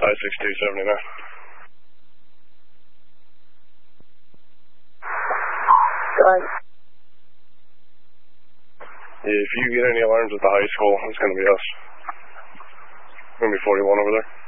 I-6279. Good. Yeah, if you get any alarms at the high school, it's going to be us. It's going to be 41 over there.